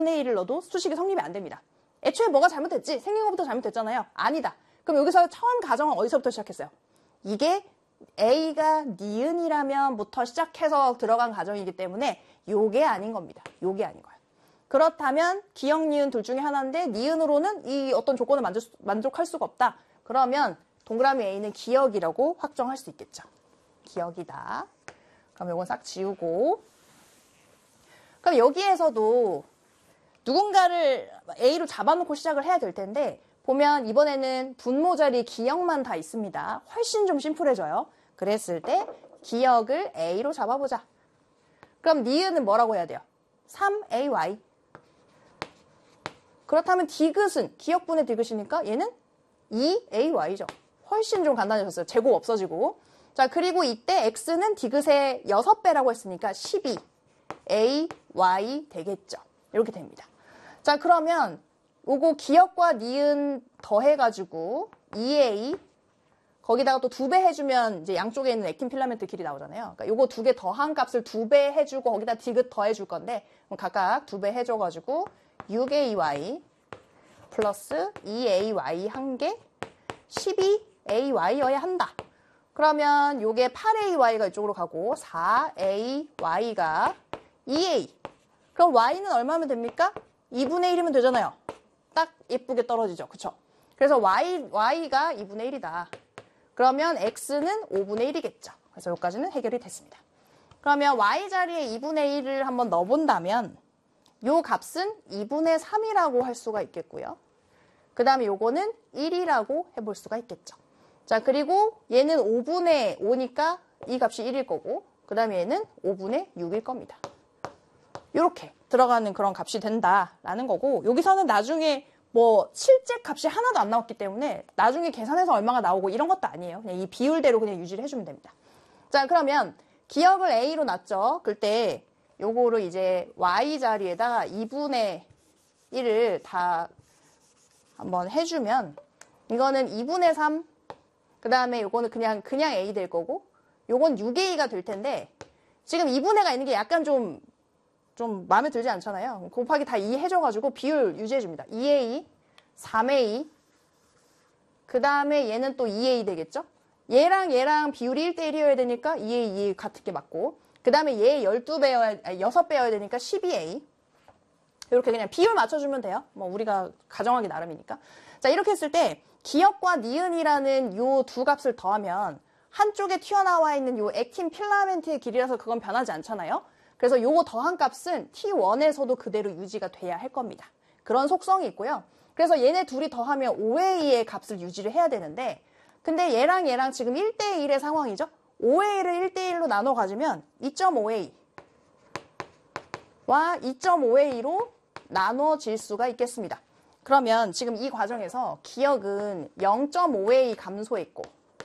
1을 넣어도 수식이 성립이 안 됩니다. 애초에 뭐가 잘못됐지? 생긴 것부터 잘못됐잖아요. 아니다. 그럼 여기서 처음 가정은 어디서부터 시작했어요? 이게 A가 니은이라면부터 시작해서 들어간 가정이기 때문에 요게 아닌 겁니다. 요게 아닌 거예요. 그렇다면 기역, 니은 둘 중에 하나인데 니은으로는 이 어떤 조건을 만족할 수가 없다. 그러면 동그라미 A는 기역이라고 확정할 수 있겠죠. 기역이다. 그럼 요건 싹 지우고, 그럼 여기에서도 누군가를 A로 잡아놓고 시작을 해야 될 텐데, 보면 이번에는 분모 자리에 기역만 다 있습니다. 훨씬 좀 심플해져요. 그랬을 때 기역을 A로 잡아보자. 그럼 니은은 뭐라고 해야 돼요? 3AY. 그렇다면 디귿은 기역분의 디귿이니까 얘는 2AY죠. 훨씬 좀 간단해졌어요. 제곱 없어지고. 자, 그리고 이때 X는 디귿의 6배라고 했으니까 12AY 되겠죠. 이렇게 됩니다. 자, 그러면 요거 기역과 니은 더해가지고 2A 거기다가 또 2배 해주면 이제 양쪽에 있는 액틴 필라멘트 길이 나오잖아요. 그러니까 요거 2개 더한 값을 2배 해주고 거기다 디귿 더해줄 건데 각각 2배 해줘가지고 6AY 플러스 2AY 한 개 12AY여야 한다. 그러면 요게 8AY가 이쪽으로 가고 4AY가 2A. 그럼 Y는 얼마면 됩니까? 2분의 1이면 되잖아요. 딱 예쁘게 떨어지죠. 그쵸? 그래서 Y가 2분의 1이다. 그러면 X는 5분의 1이겠죠. 그래서 여기까지는 해결이 됐습니다. 그러면 Y 자리에 2분의 1을 한번 넣어본다면 요 값은 2분의 3이라고 할 수가 있겠고요. 그 다음에 요거는 1이라고 해볼 수가 있겠죠. 자, 그리고 얘는 5분의 5니까 이 값이 1일 거고, 그 다음에 얘는 5분의 6일 겁니다. 이렇게 들어가는 그런 값이 된다라는 거고, 여기서는 나중에 뭐 실제 값이 하나도 안 나왔기 때문에 나중에 계산해서 얼마가 나오고 이런 것도 아니에요. 그냥 이 비율대로 그냥 유지를 해주면 됩니다. 자, 그러면 기역을 A로 놨죠. 그때 요거를 이제 Y 자리에다가 2분의 1을 다 한번 해주면 이거는 2분의 3, 그 다음에 요거는 그냥 A 될 거고, 요건 6A가 될 텐데, 지금 2분의가 있는 게 약간 좀 마음에 들지 않잖아요. 곱하기 다 2 해줘가지고 비율 유지해줍니다. 2A, 3A, 그 다음에 얘는 또 2A 되겠죠? 얘랑 비율이 1대1이어야 되니까 2A, 2A 같은 게 맞고, 그 다음에 얘 6배여야 되니까 12A. 이렇게 그냥 비율 맞춰주면 돼요. 뭐 우리가 가정하기 나름이니까. 자, 이렇게 했을 때 기역과 니은이라는 요 두 값을 더하면 한쪽에 튀어나와 있는 요 액틴 필라멘트의 길이라서 그건 변하지 않잖아요. 그래서 요거 더한 값은 T1에서도 그대로 유지가 돼야 할 겁니다. 그런 속성이 있고요. 그래서 얘네 둘이 더하면 5A의 값을 유지를 해야 되는데, 근데 얘랑 지금 1대1의 상황이죠. 5A를 1대1로 나눠 가지면 2.5A 와 2.5A로 나눠질 수가 있겠습니다. 그러면 지금 이 과정에서 기역은 0.5A 감소했고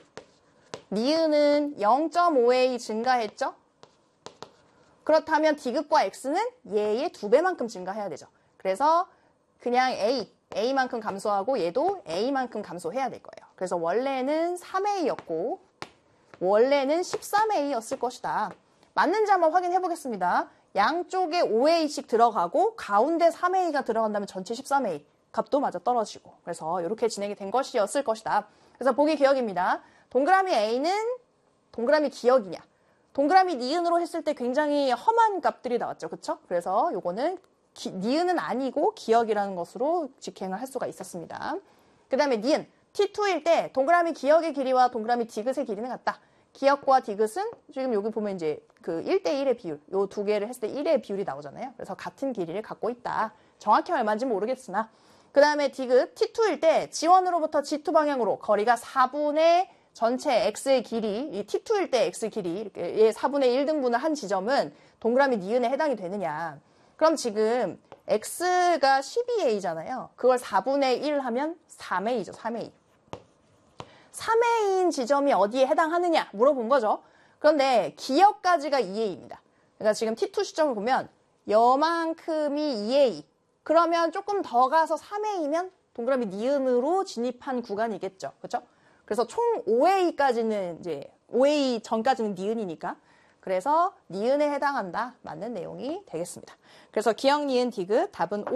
니은은 0.5A 증가했죠? 그렇다면 디귿과 X는 얘의 2배만큼 증가해야 되죠. 그래서 그냥 A만큼 감소하고 얘도 A만큼 감소해야 될 거예요. 그래서 원래는 3A였고 원래는 13A였을 것이다. 맞는지 한번 확인해 보겠습니다. 양쪽에 5A씩 들어가고 가운데 3A가 들어간다면 전체 13A 값도 맞아 떨어지고, 그래서 이렇게 진행이 된 것이었을 것이다. 그래서 보기 기억입니다. 동그라미 A는 동그라미 기역이냐, 동그라미 니은으로 했을 때 굉장히 험한 값들이 나왔죠. 그쵸? 그래서 요거는 니은은 아니고 기역이라는 것으로 직행을 할 수가 있었습니다. 그 다음에 니은 T2일 때 동그라미 기역의 길이와 동그라미 디귿의 길이는 같다. 기역과 디귿은 지금 여기 보면 이제 그 1대1의 비율, 요 두 개를 했을 때 1의 비율이 나오잖아요. 그래서 같은 길이를 갖고 있다. 정확히 얼마인지 모르겠으나. 그 다음에 디귿 T2일 때 G1으로부터 G2 방향으로 거리가 4분의 전체 X의 길이, 이 T2일 때 X 길이 이렇게 4분의 1등분을 한 지점은 동그라미 니은에 해당이 되느냐. 그럼 지금 X가 12A잖아요. 그걸 4분의 1 하면 3A죠. 3A. 3A인 지점이 어디에 해당하느냐 물어본 거죠. 그런데 기역까지가 2A입니다. 그러니까 지금 T2 시점을 보면 요만큼이 2A. 그러면 조금 더 가서 3A면 동그라미 니은으로 진입한 구간이겠죠. 그렇죠? 그래서 총 5A까지는 이제 5A 전까지는 니은이니까 그래서 니은에 해당한다. 맞는 내용이 되겠습니다. 그래서 기억, 니은, 디귿 답은